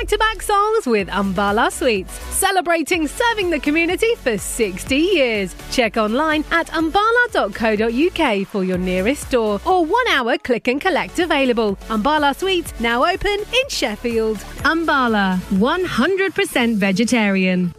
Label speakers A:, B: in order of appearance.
A: back-to-back songs with Ambala Sweets, celebrating serving the community for 60 years. Check online at ambala.co.uk for your nearest store or 1 hour click and collect available. Ambala Sweets now open in Sheffield. Ambala, 100% vegetarian.